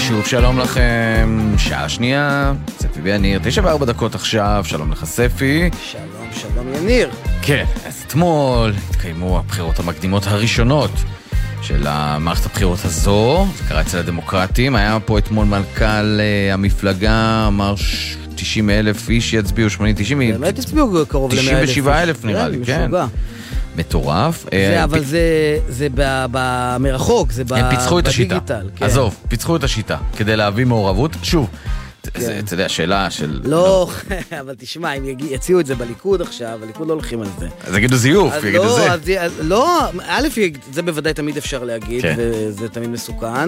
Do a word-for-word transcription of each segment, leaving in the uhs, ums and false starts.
שוב שלום לכם, שעה שנייה, ספי ויניר, תשע וארבע דקות עכשיו, שלום לך ספי. שלום, שלום יניר. כן, אז אתמול התקיימו הבחירות המקדימות הראשונות של המערכת הבחירות הזו, זה קרה אצל הדמוקרטים, היה פה אתמול מנכ"ל המפלגה, אמר תשעים אלף איש יצביעו, שמונים תשעים, באמת הצביעו קרוב ל-מאה אלף. תשעים ושבעה אלף נראה לי, כן. מטורף. אבל זה מרחוק, זה בדיגיטל. הם פיצחו את השיטה. עזוב, פיצחו את השיטה כדי להביא מעורבות. שוב, אתה יודע, השאלה של... לא, אבל תשמע, אם יציעו את זה בליכוד עכשיו, הליכוד לא הולכים על זה. אז יגידו זיוף, יגידו זה. לא, א', זה בוודאי תמיד אפשר להגיד, וזה תמיד מסוכן.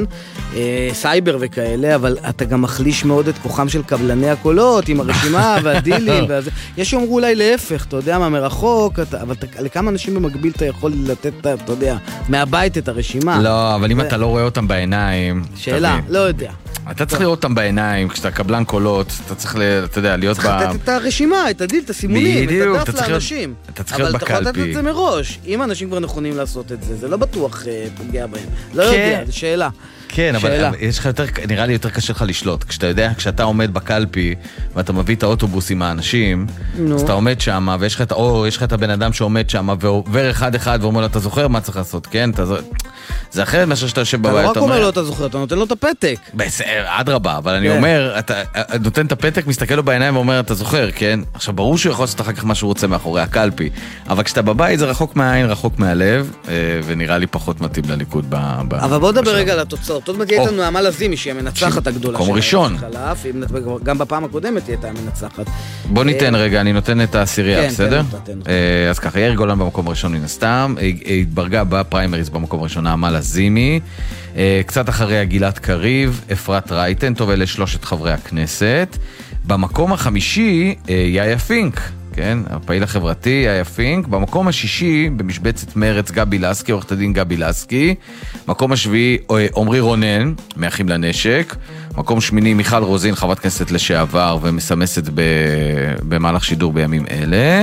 סייבר וכאלה, אבל אתה גם מחליש מאוד את כוחם של קבלני הקולות, עם הרשימה והדילים. יש שאומרו אולי להפך, אתה יודע מה, מרחוק, אבל לכמה אנשים במקביל אתה יכול לתת, אתה יודע, מהבית את הרשימה. לא, אבל אם אתה לא רואה אותם בעיניים... שאלה, לא יודע. אתה צריך לראות אותם בעיניים, כשאתה קבלן קולות, אתה צריך, אתה יודע, להיות ב... צריך לתת את הרשימה, את הדיל, את הסימונים, את הדף לאנשים. אתה צריך להיות בקלפי. אבל אתה יכול לתת את זה מראש. אם אנשים כבר נכונים לעשות את זה, זה לא בטוח פוגע בהם. לא יודע, זו שאלה. כן, אבל יש לך יותר, נראה לי יותר קשה לך לשלוט. כשאתה יודע, כשאתה עומד בקלפי, ואתה מביא את האוטובוס עם האנשים, אז אתה עומד שם, ויש לך את, או, יש לך את הבן אדם שעומד שם, ועובר אחד אחד, ואומר לו, אתה זוכר מה צריך לעשות, כן? זה אחרת מאשר שאתה יושב בבית. אתה לא רק אומר לו, אתה זוכר, אתה נותן לו את הפתק. בסדר, עד רבה, אבל אני אומר, אתה נותן את הפתק, מסתכל לו בעיניים ואומר, אתה זוכר, כן? עכשיו, ברור שהוא יכול לעשות אחר כך מה שהוא רוצה מאחורי הקלפי, אבל כשאתה בבית זה רחוק מהעין, רחוק מהלב, ונראה לי פחות מתאים לליכוד ב... אבל בוא נדבר רגע על התוצאות. עוד מעט תהיה איתנו נעמה לזימי, שהיא המנצחת הגדולה. מקום ראשון. גם בפעם הקודמת תהיה איתה המנצחת. בוא ניתן רגע, אני נותן את העשירייה, בסדר? אז ככה, יאיר גולן במקום הראשון מן הסתם, התברגה בפריימריז במקום הראשון נעמה לזימי, קצת אחריה גלעד קריב, אפרת רייטן, טוב, אלה שלושת חברי הכנסת. במקום החמישי, יאיה פינק, כן, הפעיל החברתי, יאיה פינק. במקום השישי, במשבצת מרץ, גבי לסקי, עורכת הדין גבי לסקי. מקום השביעי, עומרי רונן, מאחים לנשק. מקום שמיני, מיכל רוזין, חברת כנסת לשעבר, ומסמסת במהלך שידור בימים אלה.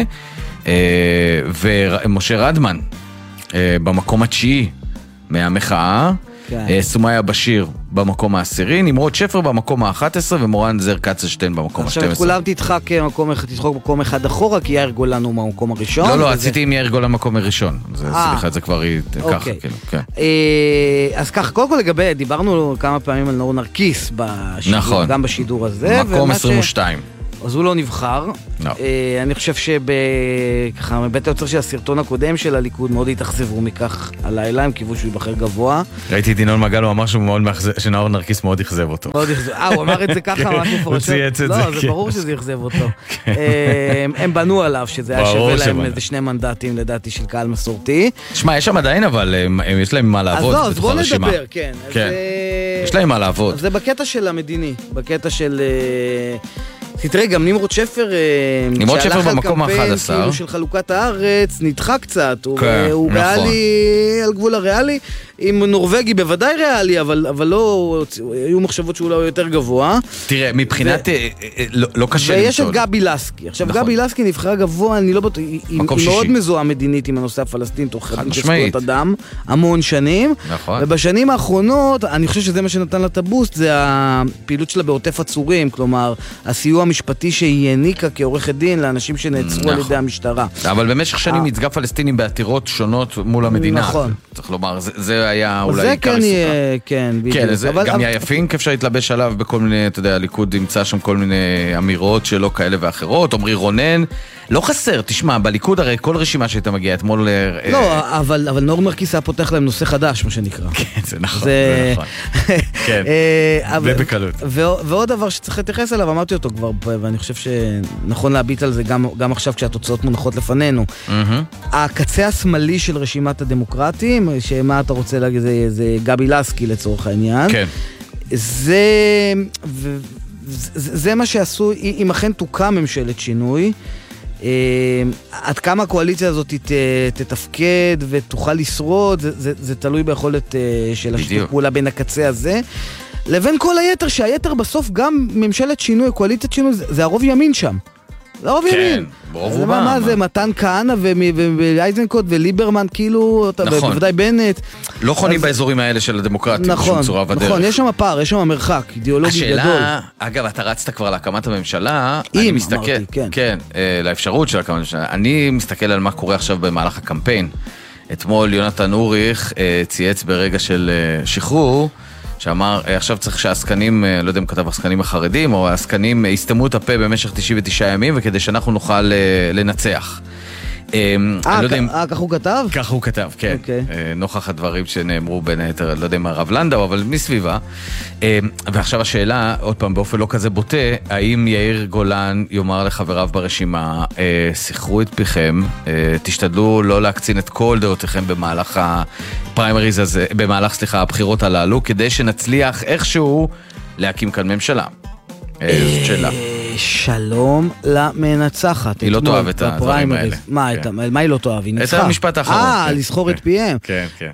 ומשה רדמן, במקום התשיעי, מהמחאה. סומיה בשיר במקום העשירי, נמרוד שפר במקום ה-אחת עשרה ומורן זר קצשטיין במקום ה-שתים עשרה. עכשיו כולם תדחק במקום אחד אחורה, כי יאיר גולן הוא במקום הראשון. לא, לא, עשיתי עם יאיר גולן במקום הראשון. סליחה, זה כבר ככה, כאילו. אז ככה, קודם כל לגבי, דיברנו כמה פעמים על נור נרקיס, גם בשידור הזה. מקום עשרים ושתיים. אז הוא לא נבחר. No. אני חושב שבככה, מבית היוצר של הסרטון הקודם של הליכוד מאוד התאכזבו מכך הלילה, הם קיוו שהוא ייבחר גבוה. ראיתי את ינון מגל, הוא אמר שהוא מאוד מאכזב, שנאור נרקיס מאוד יחזב אותו. מאוד יחזב, אה, הוא אמר את זה ככה, ממש מפורשת. הוא צייץ את זה. לא, זה ברור שזה יחזב אותו. הם בנו עליו, שזה היה שווה להם איזה שני מנדטים, לדעתי, של קהל מסורתי. שמע, יש שם עדיין, אבל יש להם מה לעבוד. אז בוא נדבר, כן. יש להם מה לעבוד. זה בקטע של המדיני, בקטע של... תראה, גם נמרוד שפר, נמרוד שפר במקום ה-אחד עשר, כאילו של חלוקת הארץ, נדחה קצת, הוא ריאלי, על גבול הריאלי, עם נורווגי בוודאי ריאלי, אבל לא, היו מחשבות שהוא לא יותר גבוה. תראה, מבחינת, לא קשה ויש את גבי לסקי. עכשיו, גבי לסקי נבחרה גבוה, אני לא בטוח, היא מאוד מזוהה מדינית עם הנושא הפלסטין, תוך זכויות אדם, המון שנים, ובשנים האחרונות, אני חושב שזה מה שנתן לה את הבוסט, זה הפעילות שלה בעוטף עצורים, כלומר, הסיוע המשפטי שהיא העניקה כעורכת דין לאנשים שנעצרו על ידי המשטרה. אבל במשך שנים ייצגה פלסטינים בעתירות שונות מול המדינה. נכון. צריך לומר, זה היה אולי עיקר עיסוקה. כן, בדיוק. גם יאיה פינק אפשר להתלבש עליו בכל מיני, אתה יודע, הליכוד ימצא שם כל מיני אמירות שלא כאלה ואחרות, עומרי רונן, לא חסר, תשמע, בליכוד הרי כל רשימה שהייתה מגיעה אתמול... לא, אבל נור נרקיס היה פותח להם נושא חדש, מה שנקרא. כן, זה נכון, זה נכון. כן, ובקלות. ועוד דבר שצריך להתייחס אליו, אמרתי אותו כבר, ואני חושב שנכון להביט על זה גם עכשיו כשהתוצאות מונחות לפנינו. הקצה השמאלי של רשימת הדמוקרטים, שמה אתה רוצה להגיד, זה גבי לסקי לצורך העניין. כן. זה... זה מה שעשו, אם אכן תוקם ממשלת שינוי, עד כמה הקואליציה הזאת תתפקד ותוכל לשרוד, זה, זה, זה תלוי ביכולת של השיתוף פעולה בין הקצה הזה, לבין כל היתר, שהיתר בסוף גם ממשלת שינוי, קואליציית שינוי, זה, זה הרוב ימין שם. זה רוב ימין. ברוב רובם. מה זה, מתן כהנא ואייזנקוט וליברמן, כאילו, בוודאי בנט. לא חונים באזורים האלה של הדמוקרטים, בשום צורה ודרך. נכון, יש שם פער, יש שם מרחק, אידיאולוגי גדול. השאלה, אגב, אתה רצת כבר להקמת הממשלה, אם, אמרתי, כן. כן, לאפשרות של הקמת הממשלה. אני מסתכל על מה קורה עכשיו במהלך הקמפיין. אתמול יונתן אוריך צייץ ברגע של שחרור, שאמר, עכשיו צריך שהעסקנים, לא יודע אם כתב העסקנים החרדים, או העסקנים יסתמו את הפה במשך תשעים ותשעה ימים, וכדי שאנחנו נוכל לנצח. אה, כך הוא כתב? כך הוא כתב, כן. נוכח הדברים שנאמרו בין היתר, לא יודע אם הרב לנדאו, אבל מסביבה. ועכשיו השאלה, עוד פעם, באופן לא כזה בוטה, האם יאיר גולן יאמר לחבריו ברשימה, שיחרו את פיכם, תשתדלו לא להקצין את כל דעותיכם במהלך הפריימריז הזה, במהלך, סליחה, הבחירות הללו, כדי שנצליח איכשהו להקים כאן ממשלה. זאת שאלה. שלום למנצחת. היא לא תאהב את הדברים האלה. מה היא לא תאהב? היא ניצחה. את המשפט האחרון. אה, לזכור את פיהם. כן, כן.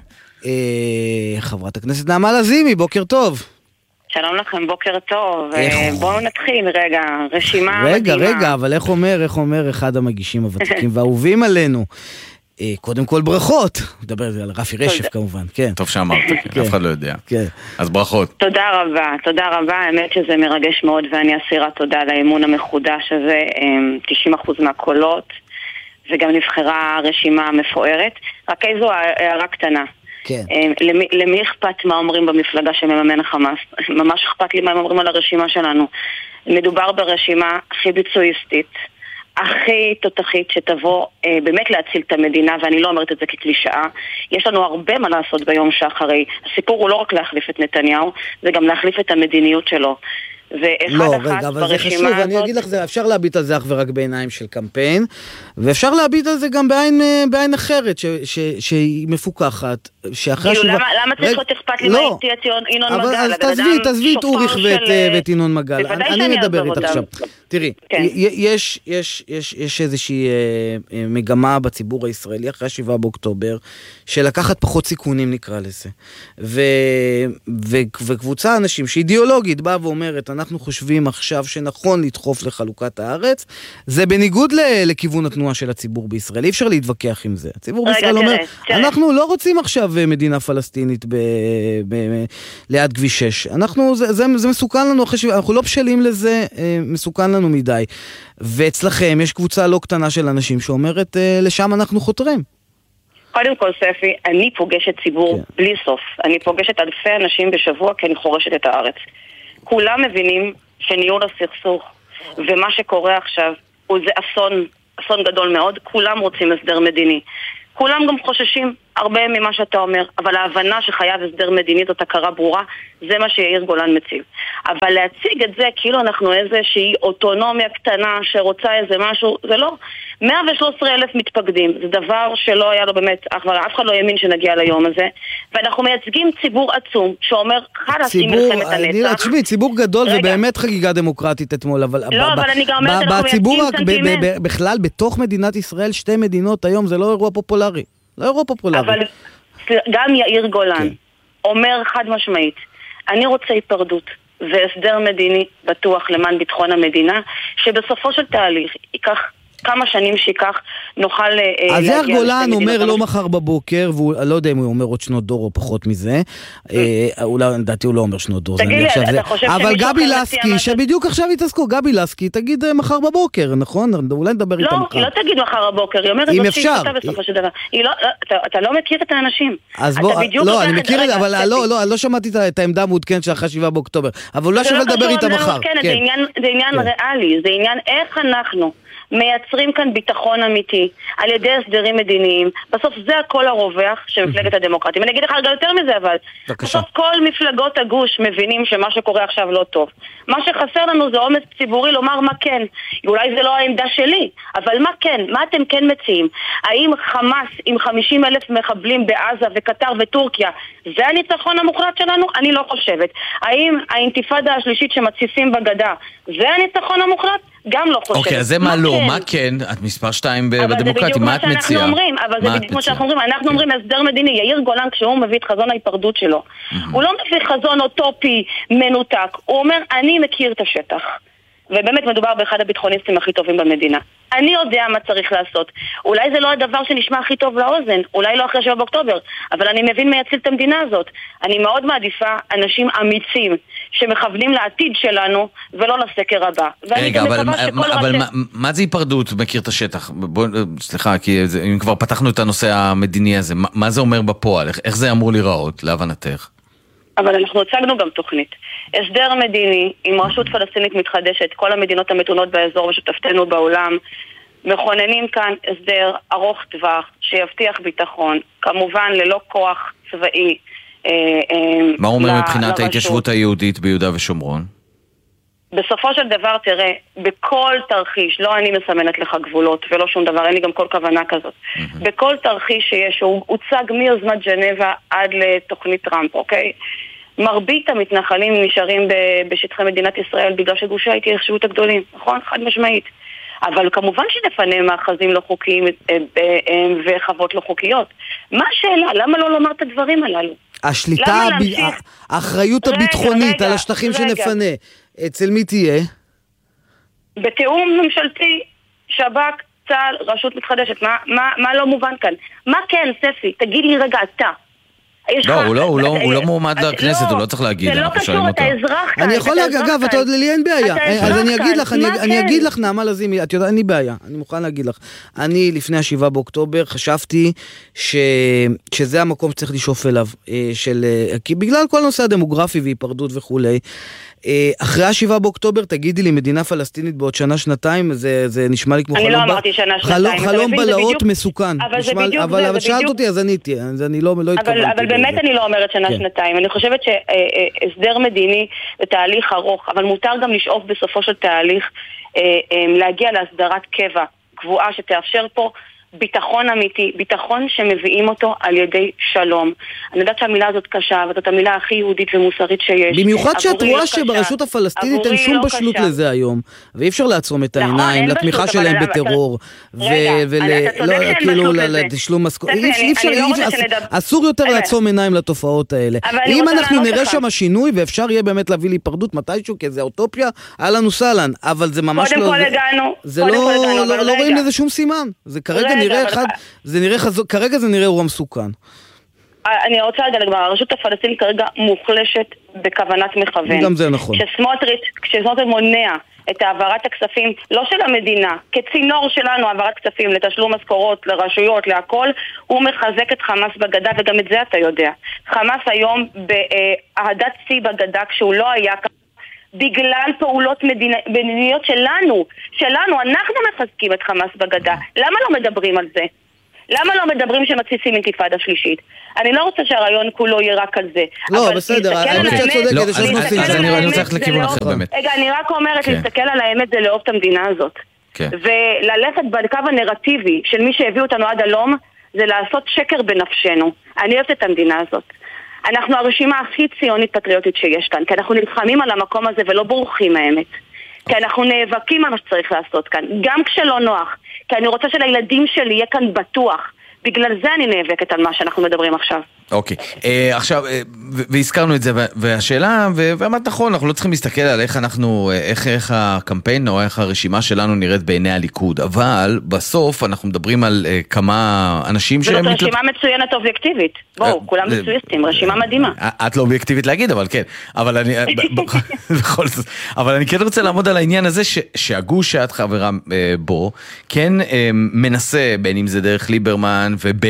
חברת הכנסת נעמה לזימי, בוקר טוב. שלום לכם, בוקר טוב. בואו נתחיל רגע, רשימה מדהימה. רגע, רגע, אבל איך אומר, איך אומר אחד המגישים הוותיקים והאהובים עלינו? קודם כל ברכות, מדבר על רפי רשף כמובן, כן. טוב שאמרת, אף אחד לא יודע. אז ברכות. תודה רבה, תודה רבה, האמת שזה מרגש מאוד ואני אסירה תודה על האמון המחודש הזה, תשעים אחוז מהקולות, וגם נבחרה רשימה מפוארת. רק איזו הערה קטנה. כן. למי, למי אכפת מה אומרים במפלגה שמממן החמאס? ממש אכפת לי מה אומרים על הרשימה שלנו. מדובר ברשימה הכי ביצועיסטית, הכי תותחית שתבוא אה, באמת להציל את המדינה, ואני לא אומרת את זה כקלישאה. יש לנו הרבה מה לעשות ביום שאחרי. הסיפור הוא לא רק להחליף את נתניהו, זה גם להחליף את המדיניות שלו. לא, רגע, אבל זה חשוב, הזאת... אני אגיד לך, זה, אפשר להביט על זה אך ורק בעיניים של קמפיין, ואפשר להביט על זה גם בעין, בעין אחרת, ש, ש, שהיא מפוקחת, שאחרי כאילו, למה, למה צריך להיות אכפת לי מה תהיה ינון מגל? אז תעזבי, תעזבי את אוריך ואת ינון מגל, אני מדבר איתך עכשיו. תראי, יש, יש, יש, יש איזושהי מגמה בציבור הישראלי, אחרי השבעה באוקטובר, של לקחת פחות סיכונים נקרא לזה. ו, ו, וקבוצה אנשים שאידיאולוגית באה ואומרת, אנחנו חושבים עכשיו שנכון לדחוף לחלוקת הארץ, זה בניגוד לכיוון התנועה של הציבור בישראל. אי אפשר להתווכח עם זה. הציבור בישראל אומר, אנחנו לא רוצים עכשיו מדינה פלסטינית ליד כביש שש. אנחנו, זה מסוכן לנו, אנחנו לא בשלים לזה, מסוכן לנו מדי. ואצלכם יש קבוצה לא קטנה של אנשים שאומרת, לשם אנחנו חותרים. קודם כל, ספי, אני פוגשת ציבור בלי סוף. אני פוגשת אלפי אנשים בשבוע כי אני חורשת את הארץ. כולם מבינים שניהול הסכסוך ומה שקורה עכשיו הוא זה אסון, אסון גדול מאוד. כולם רוצים הסדר מדיני. כולם גם חוששים הרבה ממה שאתה אומר, אבל ההבנה שחייב הסדר מדיני זאת הכרה ברורה, זה מה שיאיר גולן מציב. אבל להציג את זה כאילו אנחנו איזושהי אוטונומיה קטנה שרוצה איזה משהו, זה לא. מאה ושלושה עשר אלף מתפקדים, זה דבר שלא היה לו באמת, אף אחד לא יאמין שנגיע ליום הזה, ואנחנו מייצגים ציבור עצום שאומר, חלס עם מלחמת הנצח. תשמעי, ציבור גדול ובאמת חגיגה דמוקרטית אתמול, אבל לא, אבל אני גם אומרת, אנחנו מייצגים סנטימנט. בכלל, בתוך מדינת ישראל, שתי מדינות היום, זה לא אירוע פופולרי. לא אירוע פופולרי. אבל גם יאיר גולן אומר חד משמעית, אני רוצה היפרדות והסדר מדיני בטוח למען ביטחון המדינה, שבסופו של תהליך ייקח כמה שנים שיקח נוכל להגיע... אז יאיר גולן אומר לא מחר בבוקר, והוא לא יודע אם הוא אומר עוד שנות דור או פחות מזה, אולי לדעתי הוא לא אומר שנות דור. תגיד לי, אתה חושב שמישהו... אבל גבי לסקי, שבדיוק עכשיו התעסקו, גבי לסקי, תגיד מחר בבוקר, נכון? אולי נדבר איתה מחר. לא, היא לא תגיד מחר בבוקר, היא אומרת... אם אפשר. אתה לא מכיר את האנשים. אז בוא, לא, אני מכיר את זה, אבל לא שמעתי את העמדה המעודכנת של השבעה באוקטובר, אבל אולי שווה לדבר איתה מחר. זה עניין ריאלי, זה עניין איך אנחנו מייצרים כאן ביטחון אמיתי על ידי הסדרים מדיניים. בסוף זה הכל הרווח של מפלגת הדמוקרטים. אני אגיד לך רגע יותר מזה, אבל בסוף כל מפלגות הגוש מבינים שמה שקורה עכשיו לא טוב. מה שחסר לנו זה אומץ ציבורי לומר מה כן. אולי זה לא העמדה שלי, אבל מה כן? מה אתם כן מציעים? האם חמאס עם חמישים אלף מחבלים בעזה וקטר וטורקיה זה הניצחון המוחלט שלנו? אני לא חושבת. האם האינתיפאדה השלישית שמציפים בגדה זה הניצחון המוחלט? גם לא חושבת. אוקיי, אז זה מה לא, מה כן? את מספר שתיים בדמוקרטיה, מה את מציעה? אבל זה בדיוק מה שאנחנו אומרים, אנחנו אומרים הסדר מדיני, יאיר גולן כשהוא מביא את חזון ההיפרדות שלו, הוא לא מביא חזון אוטופי מנותק, הוא אומר אני מכיר את השטח, ובאמת מדובר באחד הביטחוניסטים הכי טובים במדינה. אני יודע מה צריך לעשות. אולי זה לא הדבר שנשמע הכי טוב לאוזן, אולי לא אחרי שבעה באוקטובר, אבל אני מבין מי יציל את המדינה הזאת. אני מאוד מעדיפה אנשים אמיצים שמכוונים לעתיד שלנו ולא לסקר הבא. רגע, אבל, אבל, אבל מה, מה זה היפרדות? מכיר את השטח? בוא, סליחה, כי זה, אם כבר פתחנו את הנושא המדיני הזה, מה, מה זה אומר בפועל? איך, איך זה אמור להיראות, להבנתך? אבל אנחנו הצגנו גם תוכנית. הסדר מדיני עם רשות פלסטינית מתחדשת, כל המדינות המתונות באזור ושותפתנו בעולם, מכוננים כאן הסדר ארוך טווח שיבטיח ביטחון, כמובן ללא כוח צבאי. מה הוא אומר מבחינת ההתיישבות היהודית ביהודה ושומרון? בסופו של דבר, תראה, בכל תרחיש, לא אני מסמנת לך גבולות ולא שום דבר, אין לי גם כל כוונה כזאת. בכל תרחיש שיש, הוא הוצג מיוזמת ג'נבה עד לתוכנית טראמפ, אוקיי? מרבית המתנחלים נשארים בשטחי מדינת ישראל בגלל שגושי ההתיישבות הגדולים, נכון? חד משמעית. אבל כמובן שנפנה מאחזים לא חוקיים וחוות לא חוקיות. מה השאלה? למה לא לומר את הדברים הללו? השליטה, האחריות הביטחונית על השטחים שנפנה, אצל מי תהיה? בתיאום ממשלתי, שב"כ, צה"ל, רשות מתחדשת. מה, מה, מה לא מובן כאן? מה כן, ספי? תגיד לי רגע אתה. לא, הוא לא, הוא לא, הוא לא מועמד לכנסת, הוא לא צריך להגיד. זה לא קשור, אתה אזרח כאן. אני יכול להגיד, אגב, אתה עוד לי אין בעיה. אז אני אגיד לך, אני אגיד לך, נעמה לזימי, את יודעת, אין לי בעיה, אני מוכן להגיד לך. אני לפני השבעה באוקטובר חשבתי שזה המקום שצריך לשאוף אליו, כי בגלל כל נושא הדמוגרפי והיפרדות וכולי, אחרי השבעה באוקטובר, תגידי לי, מדינה פלסטינית בעוד שנה, שנתיים, זה נשמע לי כמו חלום בלהות מסוכן. אבל שאלת אותי, אז עניתי, אז אני לא התכוונתי. אבל באמת אני לא אומרת שנה, שנתיים. אני חושבת שהסדר מדיני זה תהליך ארוך, אבל מותר גם לשאוף בסופו של תהליך להגיע להסדרת קבע קבועה שתאפשר פה ביטחון אמיתי, ביטחון שמביאים אותו על ידי שלום. אני יודעת שהמילה הזאת קשה, וזאת המילה הכי יהודית ומוסרית שיש. במיוחד שאת רואה שברשות הפלסטינית אין שום בשלות לזה היום, ואי אפשר לעצום את העיניים לתמיכה שלהם בטרור, וכאילו לתשלום משכורת. אסור יותר לעצום עיניים לתופעות האלה. אם אנחנו נראה שם שינוי, ואפשר יהיה באמת להביא להיפרדות מתישהו, כי זה אוטופיה, אהלן וסהלן, אבל זה ממש לא... זה לא רואים לזה שום סימן. זה כרגע נראה אחד, זה נראה חזוק, כרגע זה נראה אירוע מסוכן. אני רוצה להגיד לגמרי, הרשות הפלסטינית כרגע מוחלשת בכוונת מכוון. גם זה נכון. כשסמוטריץ', כשסמוטריץ' מונע את העברת הכספים, לא של המדינה, כצינור שלנו העברת כספים לתשלום משכורות, לרשויות, להכל, הוא מחזק את חמאס בגדה, וגם את זה אתה יודע. חמאס היום באהדת שיא בגדה, כשהוא לא היה ככה, בגלל פעולות מדיניות שלנו, שלנו, אנחנו מחזקים את חמאס בגדה. למה לא מדברים על זה? למה לא מדברים שמציסים אינתיפאדה שלישית? אני לא רוצה שהרעיון כולו יהיה רק על זה. לא, בסדר, אני רוצה צודק כדי שאני נוסעים. אני רוצה ללכת לכיוון אחר באמת. רגע, אני רק אומרת, להסתכל על האמת זה לאהוב את המדינה הזאת. וללכת בקו הנרטיבי של מי שהביא אותנו עד הלום, זה לעשות שקר בנפשנו. אני אוהבת את המדינה הזאת. אנחנו הרשימה הכי ציונית פטריוטית שיש כאן, כי אנחנו נלחמים על המקום הזה ולא בורחים מהאמת. כי אנחנו נאבקים על מה שצריך לעשות כאן, גם כשלא נוח. כי אני רוצה שלילדים שלי יהיה כאן בטוח. בגלל זה אני נאבקת על מה שאנחנו מדברים עכשיו. אוקיי, עכשיו, והזכרנו את זה, והשאלה, ואמרת נכון, אנחנו לא צריכים להסתכל על איך אנחנו, איך הקמפיין או איך הרשימה שלנו נראית בעיני הליכוד, אבל בסוף אנחנו מדברים על כמה אנשים שהם... זאת רשימה מצוינת אובייקטיבית, בואו, כולם מצויסטים, רשימה מדהימה. את לא אובייקטיבית להגיד, אבל כן, אבל אני, בכל זאת, אבל אני כן רוצה לעמוד על העניין הזה, שהגוש שאת חברה בו, כן מנסה, בין אם זה דרך ליברמן, ובין